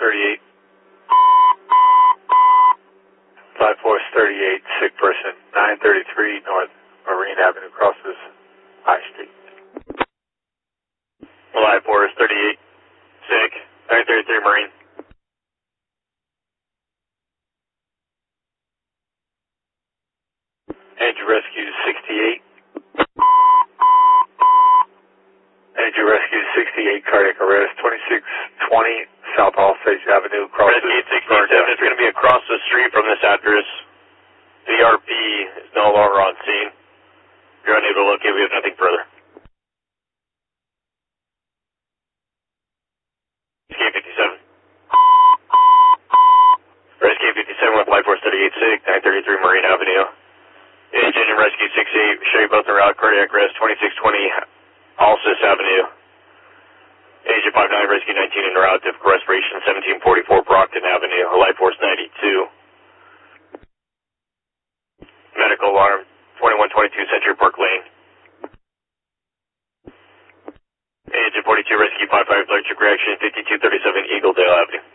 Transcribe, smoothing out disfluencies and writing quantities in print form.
38. Life Force 38, sick person, 933 North Marine Avenue, crosses High Street. Life Force 38, sick, 933 Marine. Energy Rescue 68. Energy Rescue 68, cardiac arrest, 2620 South Osage Avenue, crosses Rescue 67 is going to be across the street from this address. The RP is no longer on scene. If you're unable to locate, we have nothing further. Rescue 57. Rescue 57 with Life Force 38 sick, 933 Marine Avenue. Agent and Rescue 68, show you both en route, cardiac arrest, 2620 Alsis Avenue. Agent 59, Rescue 19 en route, difficult respiration, 1744 Brockton Avenue, Life Force 92. Medical alarm, 2122 Century Park Lane. Agent 42, Rescue 55, electric reaction, 5237 Eagledale Avenue.